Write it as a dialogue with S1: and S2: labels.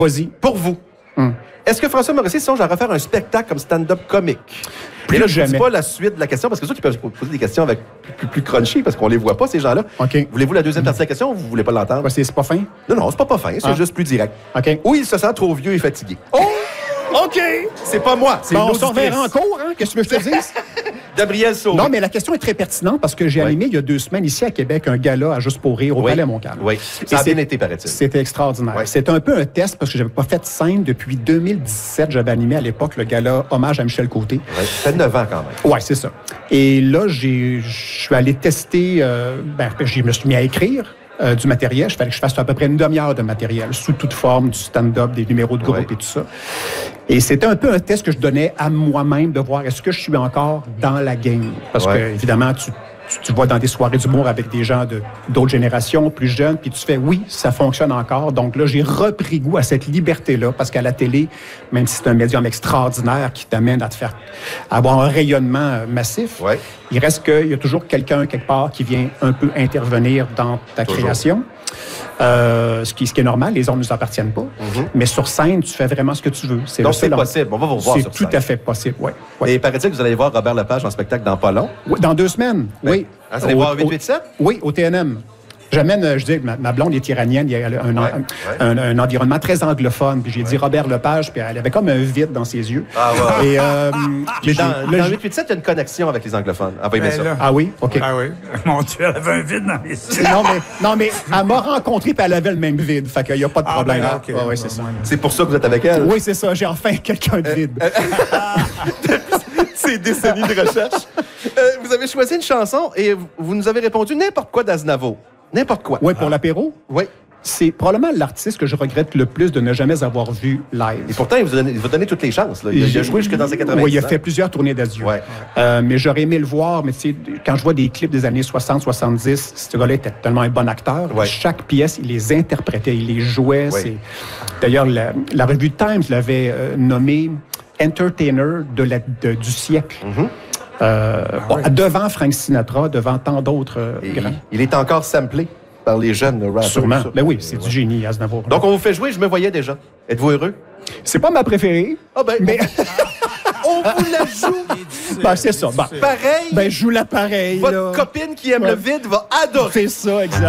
S1: Vas-y.
S2: Pour vous, est-ce que François Morrissey songe à refaire un spectacle comme stand-up comique? Et là, je ne dis pas la suite de la question, parce que ça, tu peux poser des questions avec plus crunchy, parce qu'on les voit pas, ces gens-là.
S1: OK.
S2: Voulez-vous la deuxième partie de la question ou vous voulez pas l'entendre?
S1: C'est pas fin?
S2: Non, c'est pas fin, c'est juste plus direct.
S1: OK.
S2: Ou il se sent trop vieux et fatigué.
S1: Oh! OK!
S2: C'est pas moi, c'est
S1: on
S2: l'auditrice.
S1: s'en reverra en cours, hein? Qu'est-ce que tu veux que je te dise?
S2: Gabriel Sauvé.
S1: Non, mais la question est très pertinente parce que j'ai animé il y a 2 semaines ici à Québec un gala à Juste pour rire au Palais Montcalm.
S2: Oui, ça a bien été, paraît-il.
S1: C'était extraordinaire.
S2: Oui.
S1: C'était un peu un test parce que j'avais pas fait de scène depuis 2017. J'avais animé à l'époque le gala Hommage à Michel Côté.
S2: Oui, ça fait 9 ans quand même.
S1: Oui, c'est ça. Et là, je suis allé tester, je me suis mis à écrire du matériel. Il fallait que je fasse à peu près une demi-heure de matériel, sous toute forme, du stand-up, des numéros de groupe et tout ça. Et c'était un peu un test que je donnais à moi-même de voir est-ce que je suis encore dans la game. Parce que, évidemment, tu vas dans des soirées d'humour avec des gens d'autres générations, plus jeunes, puis tu fais, oui, ça fonctionne encore. Donc là, j'ai repris goût à cette liberté-là, parce qu'à la télé, même si c'est un médium extraordinaire qui t'amène à te faire avoir un rayonnement massif, il reste qu'il y a toujours quelqu'un, quelque part, qui vient un peu intervenir dans ta création. Ce qui est normal, les ondes ne nous appartiennent pas. Mais sur scène, tu fais vraiment ce que tu veux.
S2: Donc, c'est possible. On va vous revoir sur scène.
S1: C'est tout à fait possible, oui.
S2: Et paraît-il que vous allez voir Robert Lepage en spectacle dans pas long?
S1: Oui, dans 2 semaines, oui.
S2: Vous allez voir 887?
S1: Oui, au TNM. J'amène, je dis, ma blonde est iranienne, il y a un environnement très anglophone. Puis j'ai dit Robert Lepage, puis elle avait comme un vide dans ses yeux.
S2: Ah ouais.
S1: Et,
S2: mais dans 887, il y a une connexion avec les anglophones. Ah, bien ça.
S1: Ah oui? OK.
S3: Ah oui. Mon Dieu, elle avait un vide dans les yeux.
S1: Non, mais elle m'a rencontré, puis elle avait le même vide. Fait qu'il n'y a pas de problème.
S3: Okay.
S1: C'est ça.
S2: C'est pour ça que vous êtes avec elle?
S1: Oui, c'est ça. J'ai enfin quelqu'un de vide.
S2: C'est des décennies de recherche. Vous avez choisi une chanson et vous nous avez répondu n'importe quoi d'Aznavour. N'importe quoi.
S1: Oui, pour l'apéro?
S2: Oui.
S1: C'est probablement l'artiste que je regrette le plus de ne jamais avoir vu live.
S2: Et pourtant, il vous donne toutes les chances. Là. Il a joué jusque dans ses 80 ans.
S1: Oui, il a fait plusieurs tournées d'adieu. Mais j'aurais aimé le voir. Mais tu sais, quand je vois des clips des années 60-70, ce gars-là était tellement un bon acteur. Chaque pièce, il les interprétait, il les jouait. D'ailleurs, la revue Times l'avait nommé Entertainer du siècle. Devant Frank Sinatra, devant tant d'autres grands.
S2: Il est encore samplé par les jeunes rappers.
S1: Sûrement. Ben oui, c'est du génie, Aznavour.
S2: Donc, on vous fait jouer, je me voyais déjà. Êtes-vous heureux?
S1: C'est pas ma préférée.
S2: Ah ben,
S1: mais...
S2: on vous la joue.
S1: Ben, c'est ça.
S2: Pareil.
S1: Ben, joue-la pareil.
S2: Votre copine qui aime le vide va adorer.
S1: C'est ça, exact.